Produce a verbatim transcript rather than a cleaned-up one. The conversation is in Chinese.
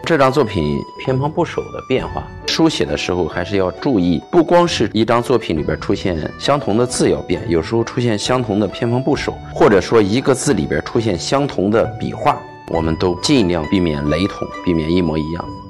这张作品偏旁部首的变化，书写的时候还是要注意，不光是一张作品里边出现相同的字要变，有时候出现相同的偏旁部首，或者说一个字里边出现相同的笔画，我们都尽量避免雷同，避免一模一样。